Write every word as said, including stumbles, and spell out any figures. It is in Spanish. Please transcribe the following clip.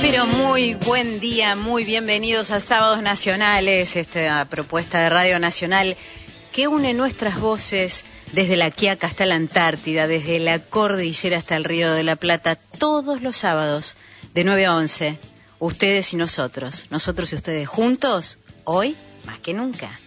Pero muy buen día, muy bienvenidos a Sábados Nacionales, esta propuesta de Radio Nacional que une nuestras voces desde la Quiaca hasta la Antártida, desde la cordillera hasta el Río de la Plata, todos los sábados de nueve a once. Ustedes y nosotros, nosotros y ustedes juntos, hoy más que nunca.